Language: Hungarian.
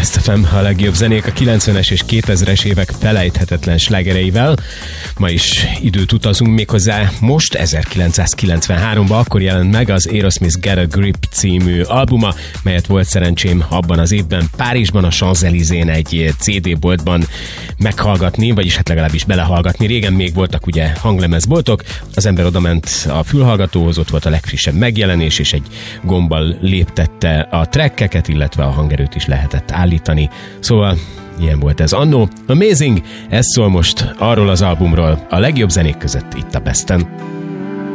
Best FM, a legjobb zenék a 90-es és 2000-es évek felejthetetlen slágereivel. Ma is időt utazunk, méghozzá most 1993-ban, akkor jelent meg az Aerosmith Get a Grip című albuma, melyet volt szerencsém abban az évben Párizsban, a Champs-Élysén egy CD-boltban meghallgatni, vagyis hát legalábbis belehallgatni. Régen még voltak ugye hanglemezboltok, az ember odament a fülhallgatóhoz, ott volt a legfrissebb megjelenés, és egy gombbal léptette a trackeket, illetve a hangerőt is lehetett állítani. Szóval ilyen volt ez annó. Amazing, ez szól most arról az albumról, a legjobb zenék között itt a Besten.